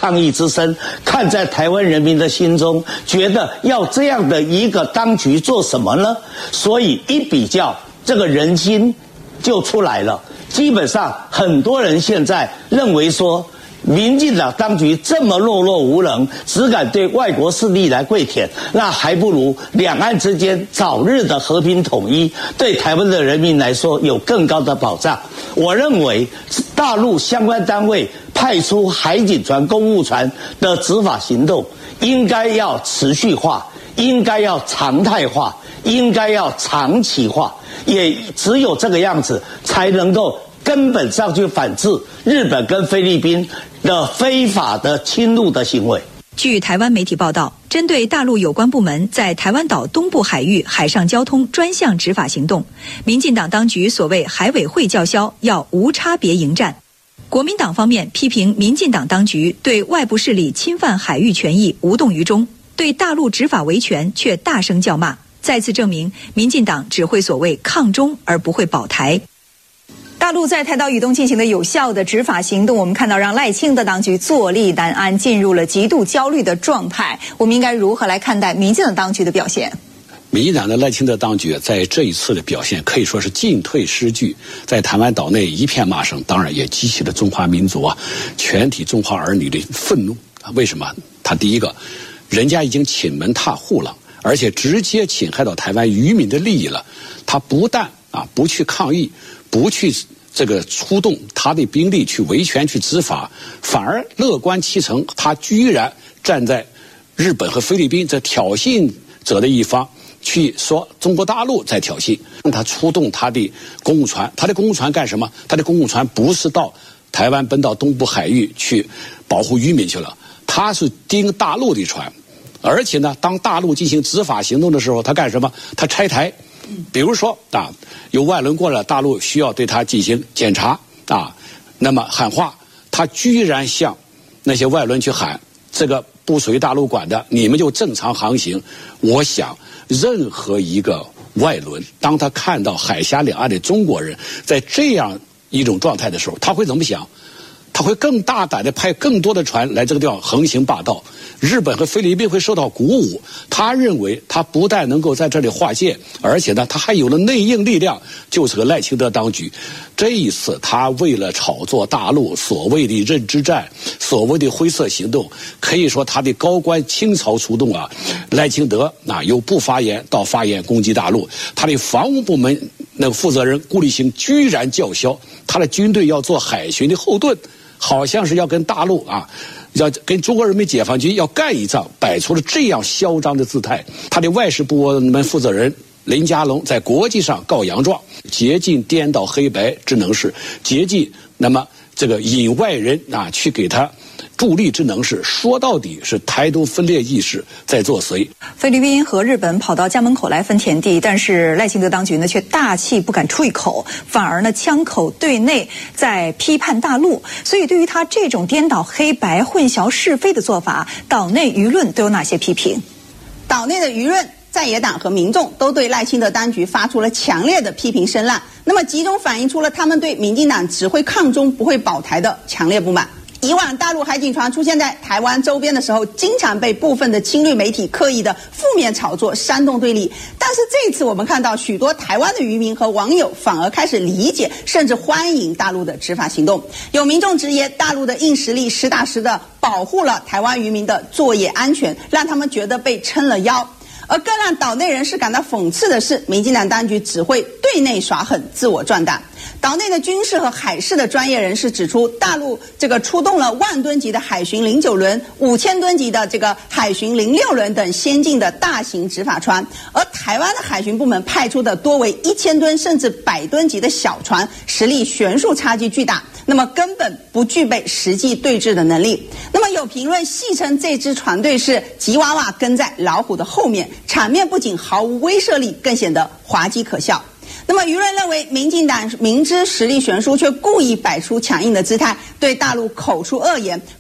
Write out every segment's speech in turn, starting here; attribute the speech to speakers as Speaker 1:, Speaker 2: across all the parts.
Speaker 1: 抗议之声，看在台湾人民的心中，觉得要这样的一个当局做什么呢？所以一比较，这个人心就出来了。基本上很多人现在认为说，民进党当局这么懦弱无能，只敢对外国势力来跪舔，那还不如两岸之间早日的和平统一，对台湾的人民来说有更高的保障。我认为大陆相关单位派出海警船、公务船的执法行动应该要持续化，应该要常态化，应该要长期化，也只有这个样子才能够根本上去反制日本跟菲律宾的非法的侵入的行为。
Speaker 2: 据台湾媒体报道，针对大陆有关部门在台湾岛东部海域海上交通专项执法行动，民进党当局所谓海委会叫嚣要无差别迎战。国民党方面批评民进党当局对外部势力侵犯海域权益无动于衷，对大陆执法维权却大声叫骂，再次证明民进党只会所谓抗中而不会保台。大陆在台岛以东进行的有效的执法行动，我们看到让赖清德当局坐立难安，进入了极度焦虑的状态。我们应该如何来看待民进党当局的表现？
Speaker 3: 民进党的赖清德当局在这一次的表现可以说是进退失据，在台湾岛内一片骂声，当然也激起了中华民族全体中华儿女的愤怒。为什么？他第一个，人家已经侵门踏户了，而且直接侵害到台湾渔民的利益了。他不但不去抗议，不去这个出动他的兵力去维权去执法，反而乐观其成，他居然站在日本和菲律宾这挑衅者的一方，去说中国大陆在挑衅，让他出动他的公务船。他的公务船干什么？他的公务船不是到台湾本岛东部海域去保护渔民去了，他是盯大陆的船。而且呢，当大陆进行执法行动的时候，他干什么？他拆台。比如说有外轮过来，大陆需要对他进行检查那么喊话，他居然向那些外轮去喊，这个不属于大陆管的，你们就正常航行。我想任何一个外轮，当他看到海峡两岸的中国人在这样一种状态的时候，他会怎么想？他会更大胆的派更多的船来这个地方横行霸道。日本和菲律宾会受到鼓舞，他认为他不但能够在这里划线，而且呢，他还有了内应力量，就是个赖清德当局。这一次他为了炒作大陆所谓的认知战，所谓的灰色行动，可以说他的高官倾巢出动赖清德由不发言到发言攻击大陆，他的防务部门那个负责人顾立新居然叫嚣他的军队要做海巡的后盾，好像是要跟大陆要跟中国人民解放军要干一仗，摆出了这样嚣张的姿态。他的外事部门负责人林佳龙在国际上告洋状，竭尽颠倒黑白之能事，竭尽那么这个引外人去给他助力之能事，说到底是台独分裂意识在作祟。
Speaker 2: 菲律宾和日本跑到家门口来分田地，但是赖清德当局呢却大气不敢出一口，反而呢枪口对内在批判大陆。所以对于他这种颠倒黑白、混淆是非的做法，岛内舆论都有哪些批评？
Speaker 4: 岛内的舆论，在野党和民众都对赖清德当局发出了强烈的批评声浪，那么集中反映出了他们对民进党只会抗中不会保台的强烈不满。以往大陆海警船出现在台湾周边的时候，经常被部分的亲绿媒体刻意的负面炒作、煽动对立。但是这一次我们看到许多台湾的渔民和网友反而开始理解甚至欢迎大陆的执法行动。有民众直言，大陆的硬实力实打实的保护了台湾渔民的作业安全，让他们觉得被撑了腰。而更让岛内人士感到讽刺的是，民进党当局只会对内耍狠、自我壮大。岛内的军事和海事的专业人士指出，大陆这个出动了10000吨级的海巡09轮、5000吨级的这个海巡06轮等先进的大型执法船，而台湾的海巡部门派出的多为1000吨甚至100吨级的小船，实力悬殊差距巨大，那么根本不具备实际对峙的能力。那么有评论戏称这支船队是吉娃娃跟在老虎的后面，场面不仅毫无威慑力，更显得滑稽可笑。那么舆论认为，民进党明知实力悬殊，却故意摆出强硬的姿态，对大陆口出恶言，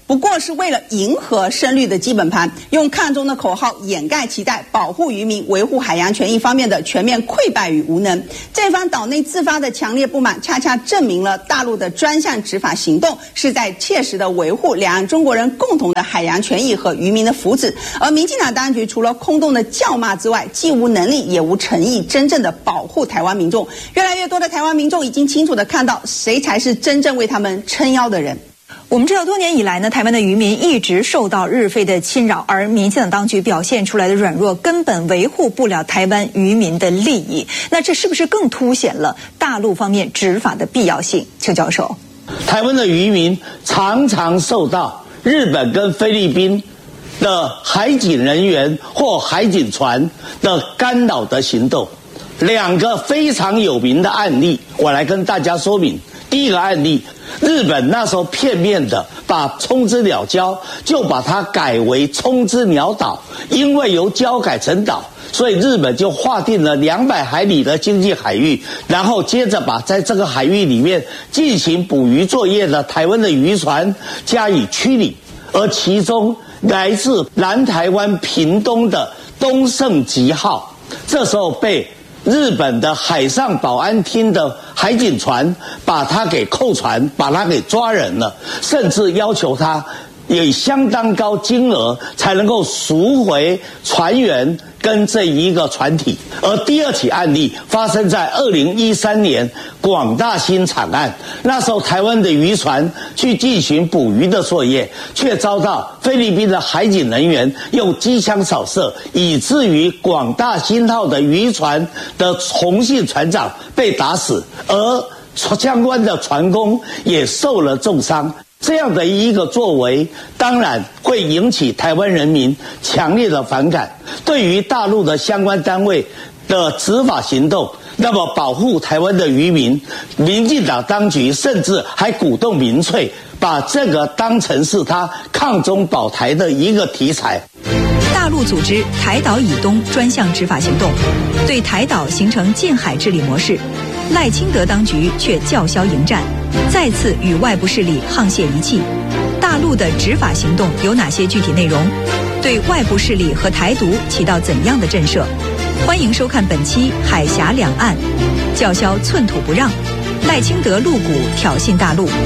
Speaker 4: 不过是为了迎合深绿的基本盘，用抗中的口号掩盖其在保护渔民、维护海洋权益方面的全面溃败与无能。这番岛内自发的强烈不满，恰恰证明了大陆的专项执法行动是在切实的维护两岸中国人共同的海洋权益和渔民的福祉。而民进党当局除了空洞的叫骂之外，既无能力也无诚意真正的保护台湾民众。越来越多的台湾民众已经清楚地看到谁才是真正为他们撑腰的人。
Speaker 2: 我们知道多年以来呢，台湾的渔民一直受到日非的侵扰，而民进党当局表现出来的软弱，根本维护不了台湾渔民的利益。那这是不是更凸显了大陆方面执法的必要性？邱教授，
Speaker 1: 台湾的渔民常常受到日本跟菲律宾的海警人员或海警船的干扰的行动。两个非常有名的案例，我来跟大家说明。第一个案例，日本那时候片面的把冲之鸟礁就把它改为冲之鸟岛，因为由礁改成岛，所以日本就划定了200海里的经济海域，然后接着把在这个海域里面进行捕鱼作业的台湾的渔船加以驱离，而其中来自南台湾屏东的东胜吉号，这时候被日本的海上保安厅的海警船把他给扣船，把他给抓人了，甚至要求他以相当高金额才能够赎回船员跟这一个船体。而第二起案例发生在2013年广大兴惨案，那时候台湾的渔船去进行捕鱼的作业，却遭到菲律宾的海警人员用机枪扫射，以至于广大兴号的渔船的洪姓船长被打死，而相关的船工也受了重伤。这样的一个作为，当然会引起台湾人民强烈的反感。对于大陆的相关单位的执法行动，那么保护台湾的渔民，民进党当局甚至还鼓动民粹，把这个当成是他抗中保台的一个题材。
Speaker 2: 大陆组织台岛以东专项执法行动，对台岛形成禁海治理模式，赖清德当局却叫嚣迎战，再次与外部势力沆瀣一气。大陆的执法行动有哪些具体内容？对外部势力和台独起到怎样的震慑？欢迎收看本期《海峡两岸》，叫嚣寸土不让，赖清德露骨挑衅大陆。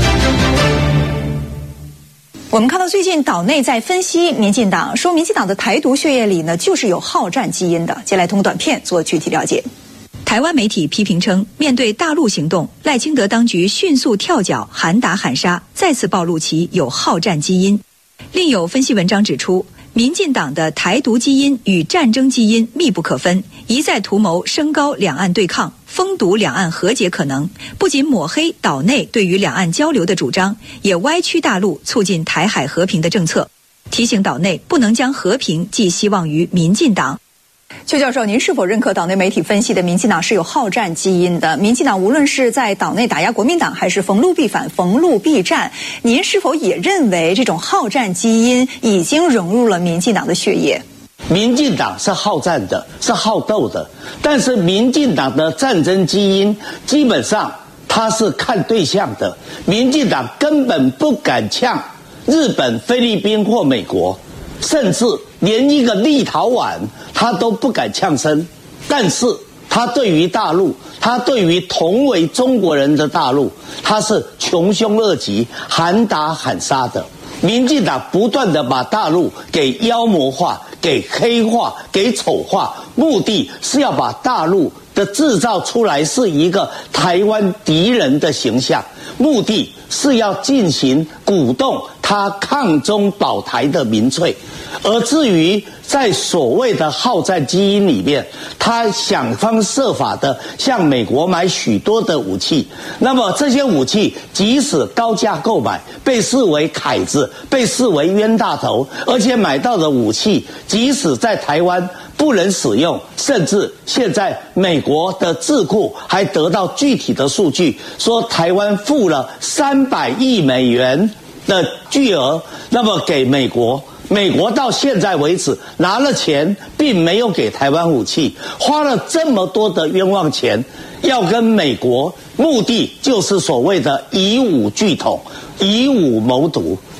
Speaker 2: 我们看到最近岛内在分析民进党，说民进党的台独血液里呢就是有好战基因的。接下来通过短片做具体了解。台湾媒体批评称，面对大陆行动，赖清德当局迅速跳脚，喊打喊杀，再次暴露其有好战基因。另有分析文章指出，民进党的台独基因与战争基因密不可分，一再图谋升高两岸对抗，封堵两岸和解可能，不仅抹黑岛内对于两岸交流的主张，也歪曲大陆促进台海和平的政策，提醒岛内不能将和平寄希望于民进党。邱教授，您是否认可岛内媒体分析的民进党是有好战基因的？民进党无论是在岛内打压国民党，还是逢陆必反、逢陆必战，您是否也认为这种好战基因已经融入了民进党的血液？
Speaker 1: 民进党是好战的，是好斗的，但是民进党的战争基因基本上它是看对象的。民进党根本不敢呛日本、菲律宾或美国，甚至连一个立陶宛他都不敢呛声，但是他对于大陆，他对于同为中国人的大陆，他是穷凶恶极、喊打喊杀的。民进党不断的把大陆给妖魔化、给黑化、给丑化，目的是要把大陆的制造出来是一个台湾敌人的形象，目的是要进行鼓动他抗中保台的民粹。而至于在所谓的好战基因里面，他想方设法的向美国买许多的武器，那么这些武器即使高价购买，被视为凯子，被视为冤大头，而且买到的武器即使在台湾不能使用，甚至现在美国的智库还得到具体的数据，说台湾付了300亿美元的巨额，那么给美国。美国到现在为止拿了钱，并没有给台湾武器，花了这么多的冤枉钱，要跟美国，目的就是所谓的以武拒统、以武谋独。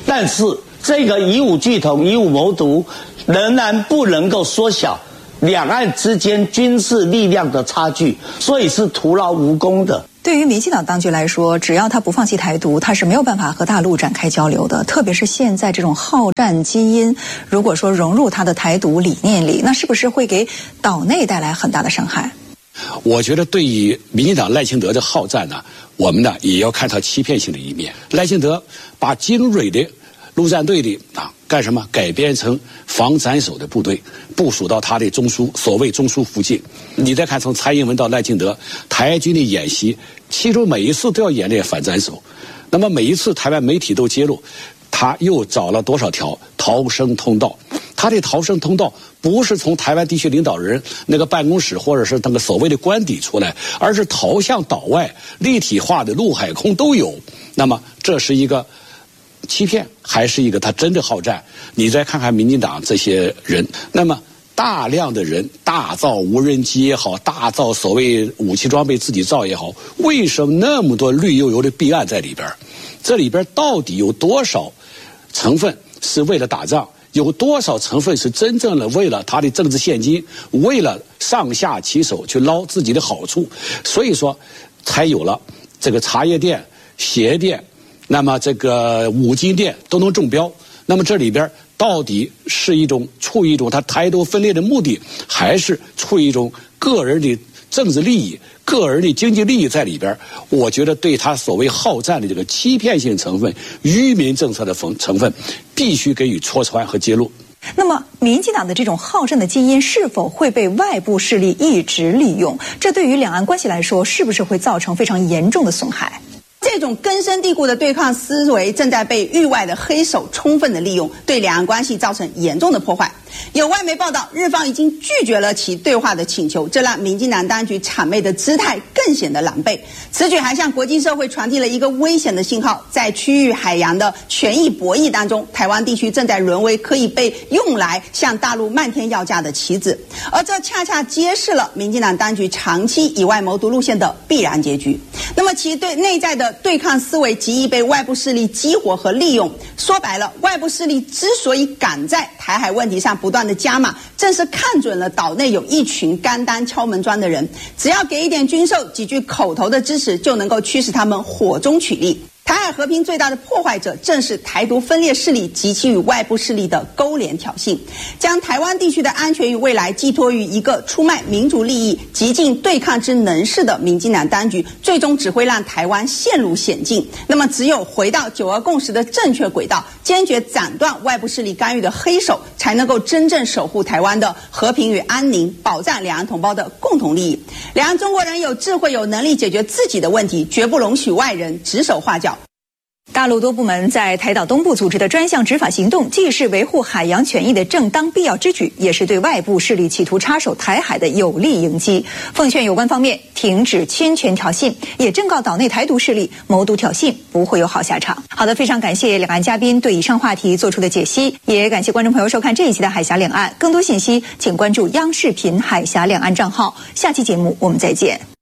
Speaker 1: 但是这个以武拒统、以武谋独，仍然不能够缩小两岸之间军事力量的差距，所以是徒劳无功的。
Speaker 2: 对于民进党当局来说，只要他不放弃台独，他是没有办法和大陆展开交流的。特别是现在这种好战基因，如果说融入他的台独理念里，那是不是会给岛内带来很大的伤害？
Speaker 3: 我觉得对于民进党赖清德的好战呢，我们呢也要看他欺骗性的一面。赖清德把精锐的陆战队的干什么？改编成防斩首的部队，部署到他的中枢，所谓中枢附近。你再看从蔡英文到赖清德，台军的演习，其中每一次都要演练反斩首。那么每一次台湾媒体都揭露，他又找了多少条逃生通道。他的逃生通道不是从台湾地区领导人那个办公室或者是那个所谓的官邸出来，而是逃向岛外，立体化的陆海空都有。那么这是一个欺骗，还是一个他真的好战？你再看看民进党这些人，那么大量的人大造无人机也好，大造所谓武器装备自己造也好，为什么那么多绿油油的弊案在里边？这里边到底有多少成分是为了打仗？有多少成分是真正的为了他的政治现金，为了上下其手去捞自己的好处？所以说才有了这个茶叶店、鞋店，那么这个五金店都能中标。那么这里边到底是出于一种他台独分裂的目的，还是出于一种个人的政治利益、个人的经济利益在里边？我觉得对他所谓好战的这个欺骗性成分、愚民政策的成分，必须给予戳穿和揭露。
Speaker 2: 那么，民进党的这种好战的基因是否会被外部势力一直利用？这对于两岸关系来说，是不是会造成非常严重的损害？
Speaker 4: 这种根深蒂固的对抗思维正在被域外的黑手充分的利用，对两岸关系造成严重的破坏。有外媒报道，日方已经拒绝了其对话的请求，这让民进党当局谄媚的姿态更显得狼狈。此举还向国际社会传递了一个危险的信号，在区域海洋的权益博弈当中，台湾地区正在沦为可以被用来向大陆漫天要价的棋子，而这恰恰揭示了民进党当局长期以外谋独路线的必然结局。那么其对内在的对抗思维极易被外部势力激活和利用。说白了，外部势力之所以敢在台海问题上不断的加码，正是看准了岛内有一群甘当敲门砖的人，只要给一点军售、几句口头的支持，就能够驱使他们火中取栗。台海和平最大的破坏者，正是台独分裂势力及其与外部势力的勾连挑衅，将台湾地区的安全与未来寄托于一个出卖民族利益、极尽对抗之能事的民进党当局，最终只会让台湾陷入险境。那么，只有回到9·2共识的正确轨道，坚决斩断外部势力干预的黑手，才能够真正守护台湾的和平与安宁，保障两岸同胞的共同利益。两岸中国人有智慧、有能力解决自己的问题，绝不容许外人指手画脚。
Speaker 2: 大陆多部门在台岛东部组织的专项执法行动，既是维护海洋权益的正当必要之举，也是对外部势力企图插手台海的有力迎击。奉劝有关方面停止侵权挑衅，也正告岛内台独势力谋独挑衅不会有好下场。好的，非常感谢两岸嘉宾对以上话题做出的解析，也感谢观众朋友收看这一期的海峡两岸。更多信息请关注央视频海峡两岸账号。下期节目我们再见。